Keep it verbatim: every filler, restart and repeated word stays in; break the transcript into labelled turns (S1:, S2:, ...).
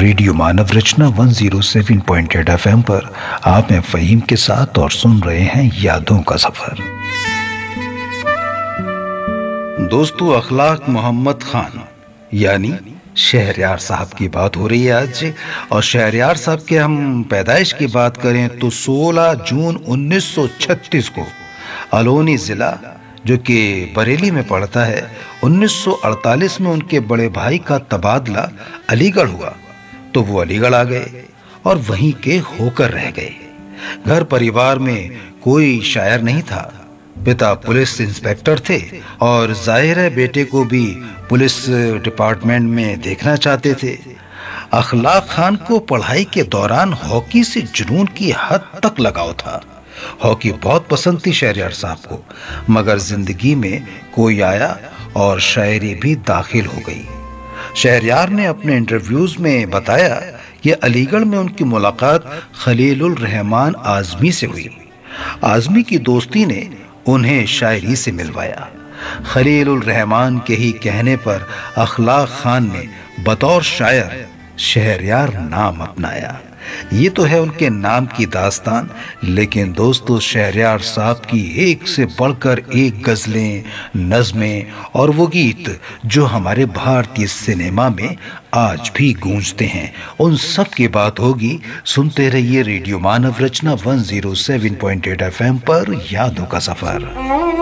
S1: Radio مانو رچنا one zero seven point eight F M پر آپ ہیں فہیم کے ساتھ اور سن رہے ہیں یادوں کا سفر۔ دوستو، اخلاق محمد خان یعنی شہریار صاحب کی بات ہو رہی ہے آج، اور شہریار صاحب کے ہم پیدائش کی بات کریں تو سولہ جون انیس سو چھتیس کو الونی ضلع جو کہ بریلی میں پڑتا ہے، انیس سو اڑتالیس میں ان کے بڑے بھائی کا تبادلہ علی گڑھ ہوا تو وہ علی گڑھ آ گئے اور وہیں کے ہو کر رہ گئے۔ گھر پریوار میں کوئی شاعر نہیں تھا، پتا پولیس انسپیکٹر تھے اور ظاہر ہے بیٹے کو بھی پولیس ڈپارٹمنٹ میں دیکھنا چاہتے تھے۔ اخلاق خان کو پڑھائی کے دوران ہاکی سے جنون کی حد تک لگاؤ تھا۔ ہاکی بہت پسند تھی شہریار صاحب کو، مگر زندگی میں کوئی آیا اور شاعری بھی داخل ہو گئی۔ شہریار نے اپنے انٹرویوز میں بتایا کہ علی گڑھ میں ان کی ملاقات خلیل الرحمن اعظمی سے ہوئی۔ اعظمی کی دوستی نے انہیں شاعری سے ملوایا۔ خلیل الرحمن کے ہی کہنے پر اخلاق خان نے بطور شاعر شہریار نام اپنایا۔ یہ تو ہے ان کے نام کی داستان، لیکن دوستو شہریار صاحب کی ایک سے بڑھ کر ایک غزلیں، نظمیں اور وہ گیت جو ہمارے بھارتی سنیما میں آج بھی گونجتے ہیں، ان سب کی بات ہوگی۔ سنتے رہیے ریڈیو مانو رچنا one zero seven point eight F M پر یادوں کا سفر۔